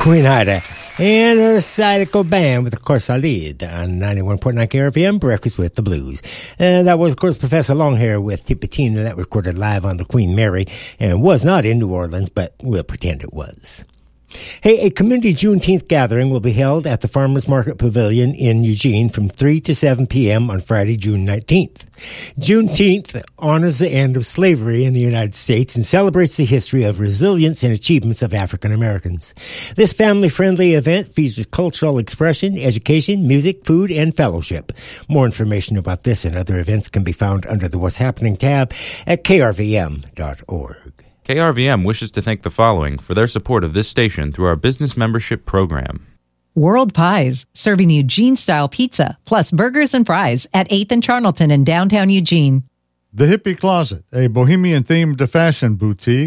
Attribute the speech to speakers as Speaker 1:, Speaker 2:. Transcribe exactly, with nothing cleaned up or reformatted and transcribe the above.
Speaker 1: Queen Ida and her Zydeco Band with, of course, Salid on ninety-one point nine K R V M, Breakfast with the Blues. And that was, of course, Professor Longhair with Tipitina. That recorded live on the Queen Mary and was not in New Orleans, but we'll pretend it was. Hey, a community Juneteenth gathering will be held at the Farmers Market Pavilion in Eugene from three to seven p.m. on Friday, June nineteenth. Juneteenth honors the end of slavery in the United States and celebrates the history of resilience and achievements of African Americans. This family-friendly event features cultural expression, education, music, food, and fellowship. More information about this and other events can be found under the What's Happening tab at K R V M dot org.
Speaker 2: K R V M wishes to thank the following for their support of this station through our business membership program.
Speaker 3: World Pies, serving Eugene-style pizza, plus burgers and fries at eighth and Charlton in downtown Eugene.
Speaker 4: The Hippie Closet, a bohemian-themed fashion boutique